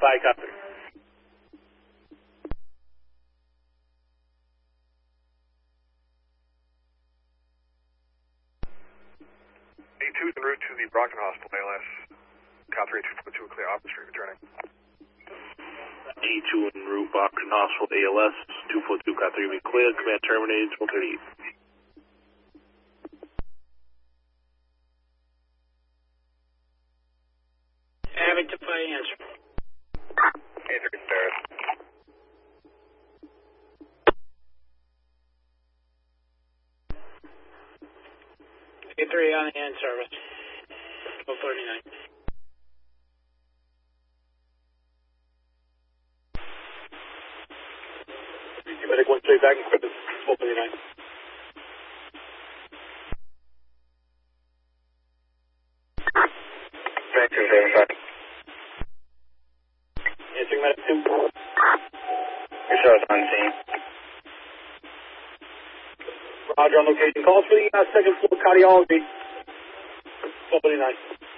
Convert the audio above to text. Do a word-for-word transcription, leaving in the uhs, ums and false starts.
Bye, copy. A two is en route to the Brockton Hospital, A L S. Cal three two four two, clear off the street, returning. A two en route, Brockton Hospital, A L S, two four two, Cal three, be clear, command terminated, twelve thirty-eight. Abington Fire answer. A three, third. A three on the end service. twelve thirty-nine. Medic one straight back and quit this. twelve thirty-nine. Medic two, seven five. Answering medic two. Your show is on scene. Roger on location. Calls for the uh, second floor cardiology. twelve thirty-nine.